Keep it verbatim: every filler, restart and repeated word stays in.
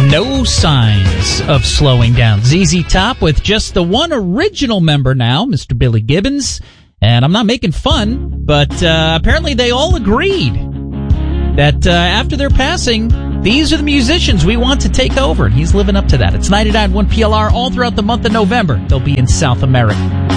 No signs of slowing down. Z Z Top with just the one original member now, Mister Billy Gibbons. And I'm not making fun, but uh, apparently they all agreed that uh, after their passing, these are the musicians we want to take over. And he's living up to that. It's ninety-nine point one P L R all throughout the month of November. They'll be in South America.